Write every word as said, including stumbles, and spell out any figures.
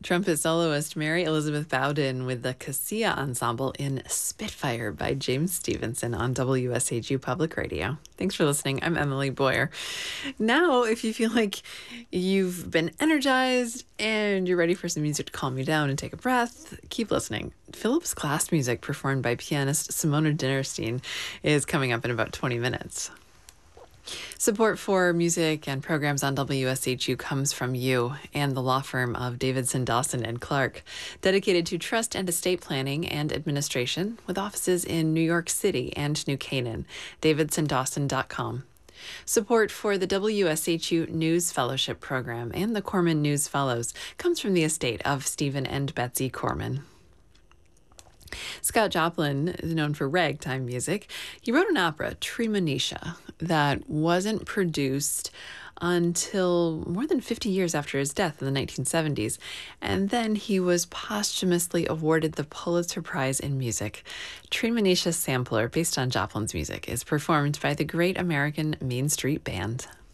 Trumpet soloist Mary Elizabeth Bowden with the Cassia Ensemble in Spitfire by James Stevenson on W S H U Public Radio. Thanks for listening. I'm Emily Boyer. Now, if you feel like you've been energized and you're ready for some music to calm you down and take a breath, keep listening. Phillips Glass music performed by pianist Simona Dinnerstein is coming up in about twenty minutes. Support for music and programs on W S H U comes from you and the law firm of Davidson, Dawson and Clark, dedicated to trust and estate planning and administration with offices in New York City and New Canaan, davidson dawson dot com. Support for the W S H U News Fellowship Program and the Corman News Fellows comes from the estate of Stephen and Betsy Corman. Scott Joplin is known for ragtime music. He wrote an opera, Treemonisha, that wasn't produced until more than fifty years after his death in the nineteen seventies. And then he was posthumously awarded the Pulitzer Prize in Music. Treemonisha Sampler, based on Joplin's music, is performed by the Great American Main Street Band.